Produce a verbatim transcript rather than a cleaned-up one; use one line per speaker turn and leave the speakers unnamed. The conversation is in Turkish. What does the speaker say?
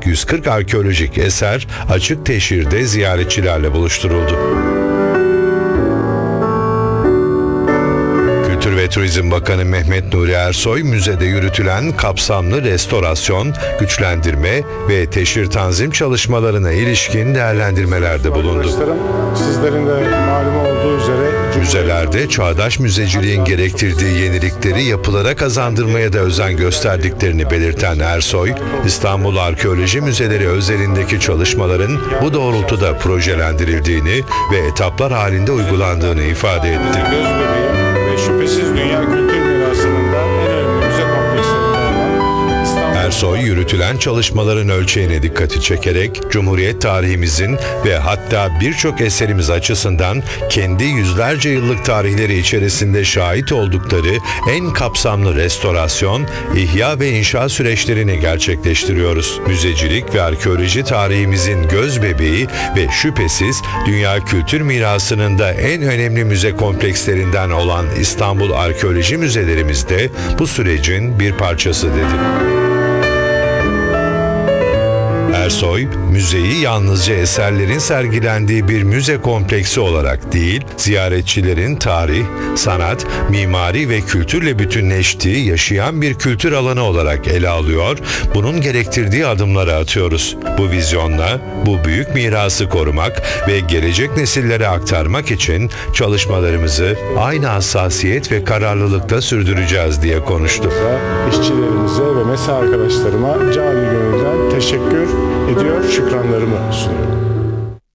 yüz kırk arkeolojik eser açık teşhirde ziyaretçilerle buluşturuldu. Kültür ve Turizm Bakanı Mehmet Nuri Ersoy, müzede yürütülen kapsamlı restorasyon, güçlendirme ve teşhir tanzim çalışmalarına ilişkin değerlendirmelerde bulundu.
Sizlerin de malum olduğu üzere
müzelerde çağdaş müzeciliğin gerektirdiği yenilikleri yapılara kazandırmaya da özen gösterdiklerini belirten Ersoy, İstanbul Arkeoloji Müzeleri özelindeki çalışmaların bu doğrultuda projelendirildiğini ve etaplar halinde uygulandığını ifade etti.
Göz bebeği ve şüphesiz dünya kültür mirasının da en önemli müze komplekslerinden olan İstanbul...
Ersoy, yürütülen çalışmaların ölçeğine dikkati çekerek, Cumhuriyet tarihimizin ve hatta birçok eserimiz açısından kendi yüzlerce yıllık tarihleri içerisinde şahit oldukları en kapsamlı restorasyon, ihya ve inşa süreçlerini gerçekleştiriyoruz. Müzecilik ve arkeoloji tarihimizin göz bebeği ve şüphesiz dünya kültür mirasının da en önemli müze komplekslerinden olan İstanbul Arkeoloji Müzelerimiz de bu sürecin bir parçası dedi. Ersoy, müzeyi yalnızca eserlerin sergilendiği bir müze kompleksi olarak değil, ziyaretçilerin tarih, sanat, mimari ve kültürle bütünleştiği yaşayan bir kültür alanı olarak ele alıyor, bunun gerektirdiği adımları atıyoruz. Bu vizyonla bu büyük mirası korumak ve gelecek nesillere aktarmak için çalışmalarımızı aynı hassasiyet ve kararlılıkla sürdüreceğiz diye konuştu.
İşçilerimize ve mesai arkadaşlarıma canı gönülden teşekkür ediyor, şükranlarımı sunuyorum.